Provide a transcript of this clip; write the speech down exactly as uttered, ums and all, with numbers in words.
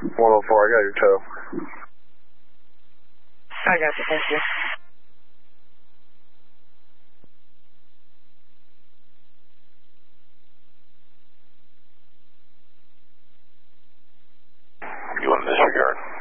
one oh four, I got your tow. I got you, thank you. You want to disregard?